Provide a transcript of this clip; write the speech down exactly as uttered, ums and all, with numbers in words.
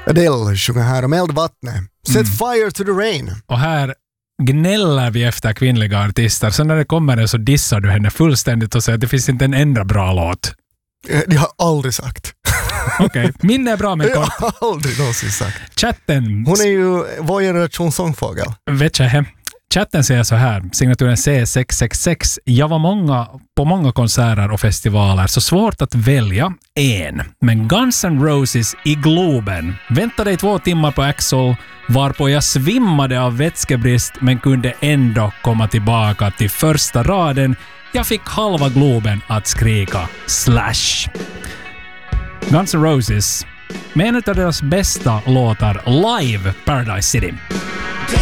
Adele sjunger här om eldvattnet. Set mm. fire to the rain. Och här gnäller vi efter kvinnliga artister. Så när det kommer en så dissar du henne fullständigt och säger att det finns inte en enda bra låt. Det har jag aldrig sagt. Okej, okay. Minne är bra men kort. Jag har aldrig någonsin sagt. Chatten. Hon är ju vår generations sångfågel. Vet jag hem. Chatten säger så här, signaturen C sex sex sex. Jag var många, på många konserter och festivaler, så svårt att välja en. Men Guns N' Roses i Globen väntade i två timmar på Axl, varpå jag svimmade av vätskebrist men kunde ändå komma tillbaka till första raden. Jag fick halva Globen att skrika Slash. Guns N' Roses med en av deras bästa låtar live, Paradise City.